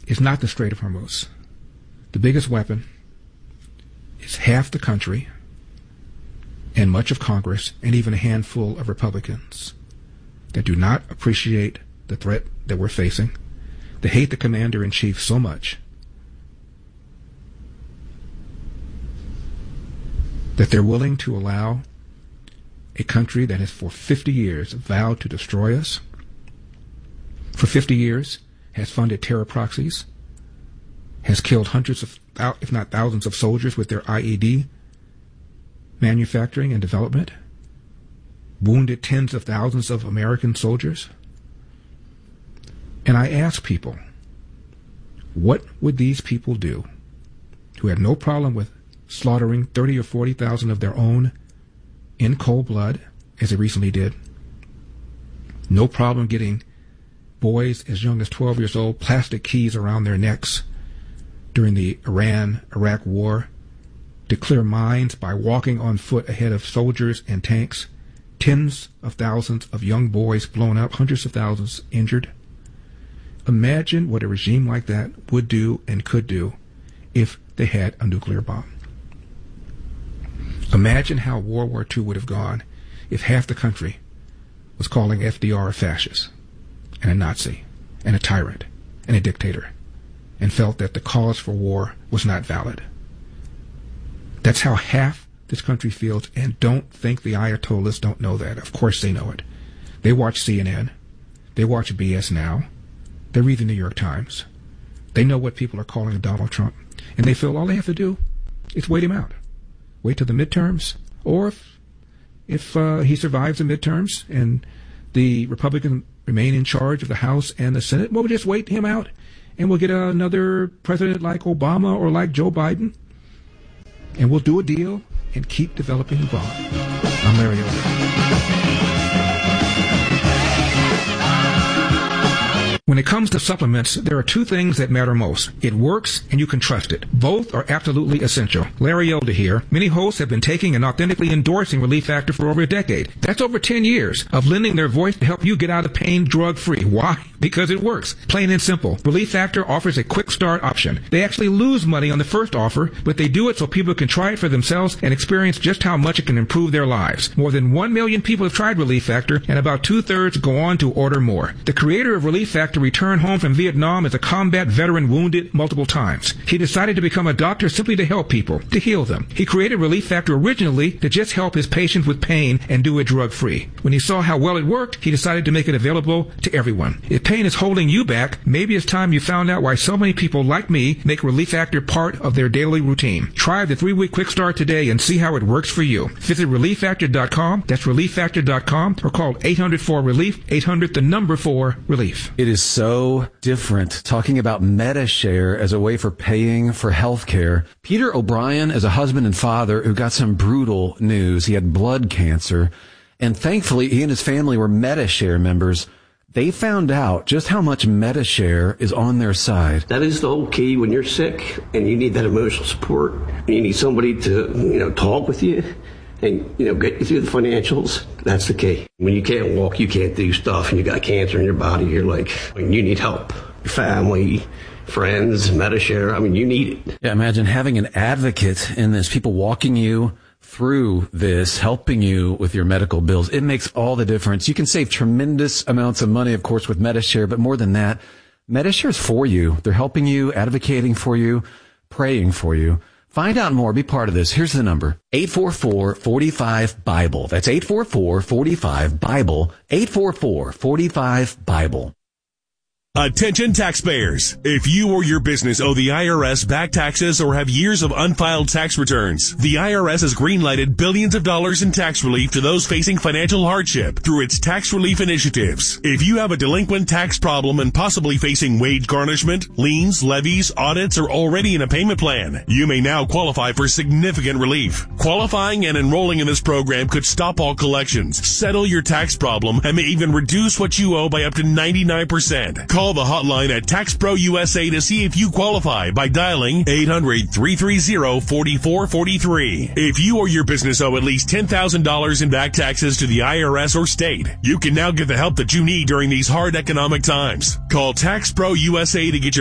is not the Strait of Hormuz. The biggest weapon is half the country and much of Congress and even a handful of Republicans that do not appreciate the threat that we're facing. They hate the commander-in-chief so much that they're willing to allow a country that has for 50 years vowed to destroy us, for 50 years has funded terror proxies, has killed hundreds of, if not thousands of soldiers with their IED manufacturing and development, wounded tens of thousands of American soldiers. And I ask people, what would these people do who had no problem with slaughtering 30 or 40,000 of their own in cold blood, as they recently did? No problem getting boys as young as 12 years old plastic keys around their necks during the Iran-Iraq war to clear mines by walking on foot ahead of soldiers and tanks. Tens of thousands of young boys blown up, hundreds of thousands injured. Imagine what a regime like that would do and could do if they had a nuclear bomb. Imagine how World War II would have gone if half the country was calling FDR a fascist and a Nazi and a tyrant and a dictator and felt that the cause for war was not valid. That's how half this country feels, and don't think the Ayatollahs don't know that. Of course they know it. They watch CNN. They watch BS Now. They read the New York Times. They know what people are calling Donald Trump, and they feel all they have to do is wait him out. Wait till the midterms, or if he survives the midterms and the Republicans remain in charge of the House and the Senate, we'll just wait him out, and we'll get another president like Obama or like Joe Biden, and we'll do a deal and keep developing the bomb. I'm Larry Elder. When it comes to supplements, there are two things that matter most. It works and you can trust it. Both are absolutely essential. Larry Elder here. Many hosts have been taking and authentically endorsing Relief Factor for over a decade. That's over 10 years of lending their voice to help you get out of pain drug-free. Why? Because it works. Plain and simple. Relief Factor offers a quick start option. They actually lose money on the first offer, but they do it so people can try it for themselves and experience just how much it can improve their lives. More than 1 million people have tried Relief Factor, and about 2/3 go on to order more. The creator of Relief Factor returned home from Vietnam as a combat veteran wounded multiple times. He decided to become a doctor simply to help people, to heal them. He created Relief Factor originally to just help his patients with pain and do it drug-free. When he saw how well it worked, he decided to make it available to everyone. If pain is holding you back, maybe it's time you found out why so many people like me make Relief Factor part of their daily routine. Try the 3-week quick start today and see how it works for you. Visit ReliefFactor.com, that's ReliefFactor.com, or call 800-4-RELIEF, 800-4-RELIEF. It is so different talking about Medi-Share as a way for paying for health care. Peter O'Brien is a husband and father who got some brutal news. He had blood cancer, and thankfully he and his family were Medi-Share members. They found out just how much Medi-Share is on their side. That is the whole key when you're sick and you need that emotional support. You need somebody to, talk with you and, get you through the financials. That's the key. When you can't walk, you can't do stuff, and you got cancer in your body, you're like, you need help. Your family, friends, Medi-Share, you need it. Yeah, imagine having an advocate in this, people walking you through this, helping you with your medical bills. It makes all the difference. You can save tremendous amounts of money, of course, with Medi-Share, but more than that, Medi-Share is for you. They're helping you, advocating for you, praying for you. Find out more. Be part of this. Here's the number. 844-45-BIBLE. That's 844-45-BIBLE. 844-45-BIBLE. Attention taxpayers. If you or your business owe the IRS back taxes or have years of unfiled tax returns, the IRS has greenlighted billions of dollars in tax relief to those facing financial hardship through its tax relief initiatives. If you have a delinquent tax problem and possibly facing wage garnishment, liens, levies, audits, or already in a payment plan, you may now qualify for significant relief. Qualifying and enrolling in this program could stop all collections, settle your tax problem, and may even reduce what you owe by up to 99%. Call the hotline at TaxPro USA to see if you qualify by dialing 800-330-4443. If you or your business owe at least $10,000 in back taxes to the IRS or state, you can now get the help that you need during these hard economic times. Call TaxPro USA to get your